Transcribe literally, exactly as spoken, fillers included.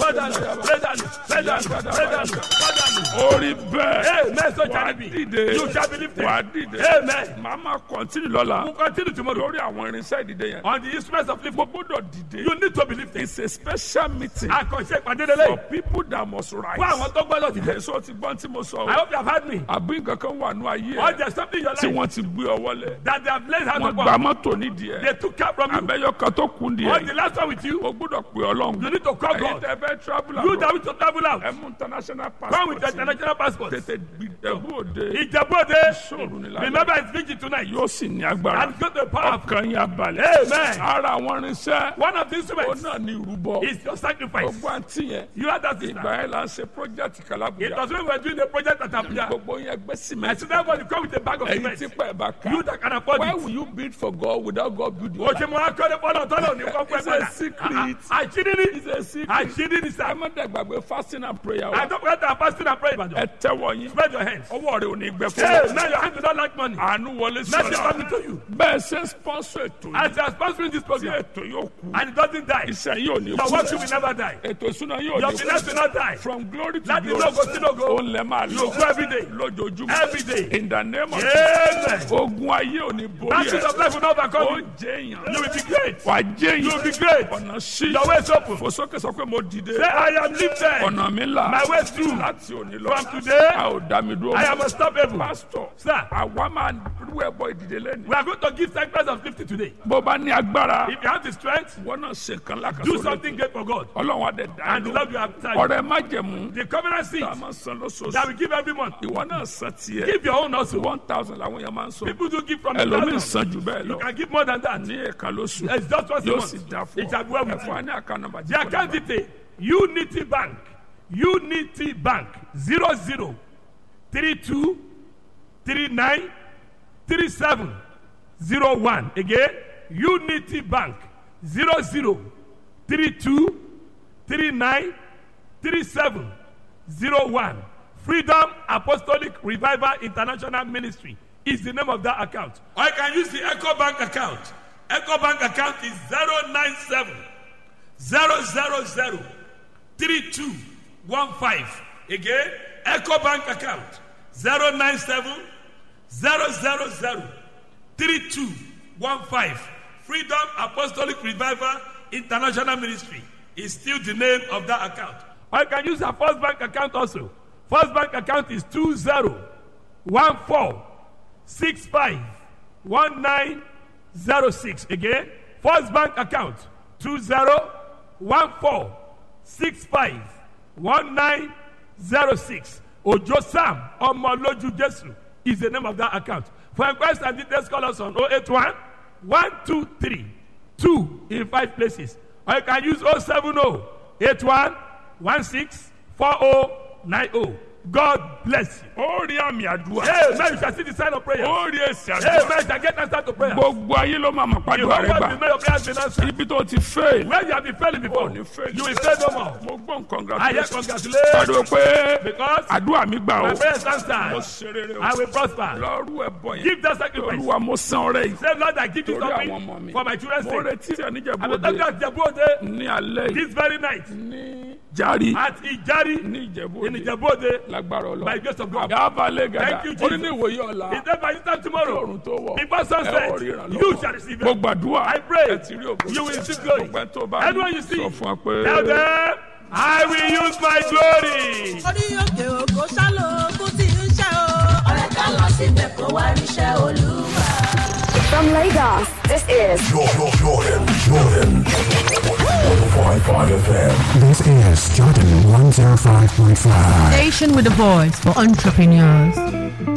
orí bẹ́ẹ̀ wà á dìde wà á dìde màá máa kọ́ntínú lọ́la lórí àwọn irinṣẹ́ ìdìde yẹn. On the instruments of lifting, gbọ́dọ̀ dìde. you need to be lifted. It's a special meeting Àkànṣe ìpàdé lélẹ̀. for people that must rise. Fún àwọn tó gbọ́dọ̀ dìde. Èso ti gbọ́n tí mo sọ. I hope you have heard me. Àbí nǹkan kan wà nù ayé Or ẹ̀ there's something in your tí life wọ́n ti gbé ọwọ́ lẹ̀. that they have laid hands Wọ́n upon. gba mọ́tò nídìí ẹ̀. They took care from you. Àbẹ́yọ kan tó kún díẹ̀. Or the last one with you. O gbọ́dọ̀ pè Ọlọ́run. You need to call Ẹ̀yin God. tẹ́ fẹ́ travel You abroad. that wish to travel out. Ẹ mú international passport. Come with the international passport. Tètè gbìdẹ̀bù òde. Ìjẹ̀bú Òde. Ìṣòro ni lálẹ́. Remember it's vigil tonight. Yóò sì ní agbára. And go to the power. Ọkàn yín abalẹ̀. Amen. Ara àwọn irinṣẹ́. One of the Ó instruments náà ní ìrúbọ. is your sacrifice. Gbogbo àǹtí yẹn. You had that sister. Ìgbà yẹn la ń ṣe project It Kalabuya. was when we were doing a project at Abuja. Gbogbo yẹn gbé I cement. said everybody come with a bag of Ẹ̀yin cement. tí pẹ̀ bá ká. You that can afford Why it. will you build for God without God building? O ṣe mọ akọ́lé bọ́lá tọ́lọ̀ ní kọ́kọ́ It's a secret. Àṣírí ni. It's a secret. Àṣírí ni Ẹ sir. má dàgbàgbé fasting and prayer I wa. don't forget that fasting and prayer Ìbàdàn. Ẹ tẹ́wọ̀ yín. Spread your hands. Ọwọ́ rẹ̀ ò ní gbẹ Hey, fún now your hands do not like money. àánú wọlé Mercy sọ̀rọ̀. coming to you. Bẹ́ẹ̀ ṣe ń sponsor ètò yìí. As you are sponsoring this Tí program ètò yóò kú. and it doesn't die, Iṣẹ́ yóò ní your kú. work will never die. Ètò ìṣúná yóò Your ní finance will kú. not die. From glory to Láti glory. lógo sí lógo. Ó lẹ̀ máa You lọ. go every day. Lójoojúmọ́. Every day. In the name of Amen. ogun ayé ò ní borí Battles ẹ̀. of life will not overcome Ó you. jẹ́ èèyàn. You will be great. Wà á jẹ́ You will be èèyàn. great. Ọ̀nà sí. Your way is open. Fò sókè sọ pé mo dìde. Say I am lifted. Ọ̀nà mi là. My way is through. Láti òní lọ. From today, A ò dá mi dúró. I am unstoppable. Pastor. Sir, Àwa máa rú ẹbọ ìdìde lẹ́nu. we are going to give sacrifice of fifty today. Bó bá ní agbára. If you have the strength, Wọ́n náà ṣe kan lákàtúntò. do something great for God. Ọlọ́run á dẹ̀ dá And the Lord will have time. ọ̀rẹ́ má jẹ̀mú. The covenant seed Tá a máa san lóṣooṣù. that we give every month. Ìwọ náà san tiẹ̀. Give your own also. one thousand làwọn yẹn máa ń sọ. People do give from the Ẹlòmíì thousand. san jù bẹ́ẹ̀ You lọ. can give more than that. Ní ẹ̀ka lóṣù. It's just once a Yóò sì month. dá fún It shall be well ọ. with Ẹ̀fọ́ you. á ní àkànnà bàjẹ́. The account detail Unity Bank Unity Bank zero zero three two three nine three seven zero one again Unity Bank zero zero three two three nine three seven zero one Freedom Apostolic Revival International Ministry is the name of that account. Or you can use the Echo Bank account. Echo Bank account is zero nine seven zero zero zero three two one five. Again, Echo Bank account zero nine seven zero zero zero three two one five. Freedom Apostolic Revival International Ministry is still the name of that account. Or you can use our First Bank account also. First Bank account is two zero one four six five one nine zero six. Again, First Bank account two zero one four six five one nine zero six. Ojo Sam Omoloju Jesu is the name of that account. For inquiries and details, call us on oh eight one one two three two in five places. Or you can use oh seven oh eight one one six four oh nine oh. God bless you. Ó rí àmì àdúrà. Hey, now you shall see the sign of prayer. Ó rí èsì Hey, àdúrà. man, you shall get answer to prayer. Gbogbo ayé ló máa mọ̀ You pàdúrà rẹ know what gbà. the man of prayer has been answered. Ibi tó ti fail. Where you have been failing before, Ó ní fail. you will fail no more. Mo gbọ́ I hear congratulations. congratulations Pàdé pé because àdúrà mi gbà my o. prayer is Mo answered. ṣe rere o. I will prosper. Lọ́rú ẹ̀bọ yẹn. Give that sacrifice. Olúwa mo san ọrẹ yìí. Say, Lord, I give this Torí àwọn offering ọmọ mi. for my children's Mo sake. retí ẹ̀ I will níjẹ̀bú talk òde. at Jabode Ní alẹ́ yìí. this very night Ní Jari. at Ijari Ní Ìjẹ̀bú in òde. Jabode Lágbára by Ọlọ́run. grace of God. Yàbálẹ̀ gàdá. Thank you, Ó ní Jesus. ní ìwòye ọ̀la. Is that by this time tomorrow? Ọ̀run tó wọ̀. Before sunset, Ẹ ò ríran you lọ́wọ́. shall receive Mo it. gbàdúrà. I pray Ẹ ti rí ògo. you will receive glory. Gbogbo ẹ̀ tó bá Anyone you see, sọ fún ọ pé. tell them, I will use my glory. orí òkè òkò ṣálò kú tí ń ṣe o. ọ̀rẹ́ ká lọ síbẹ̀ kó wá ríṣẹ́ olúwa. From Lagos, this is Jordan, Jordan, Jordan. one oh five point five F M. This is Jordan one oh five point five. Station with a voice for entrepreneurs.